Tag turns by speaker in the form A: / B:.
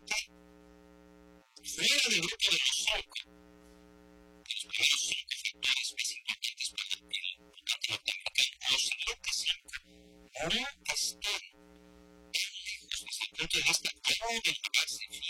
A: Fuera del grupo de los 5, de los primeros 5 factores más importantes para el votante norteamericano, los siguientes 5 no están tan lejos desde el punto de vista aún del avance